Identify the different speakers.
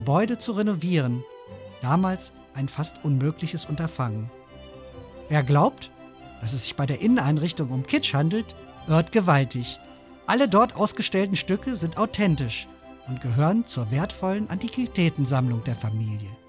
Speaker 1: Gebäude zu renovieren. Damals ein fast unmögliches Unterfangen. Wer glaubt, dass es sich bei der Inneneinrichtung um Kitsch handelt, irrt gewaltig. Alle dort ausgestellten Stücke sind authentisch und gehören zur wertvollen Antiquitätensammlung der Familie.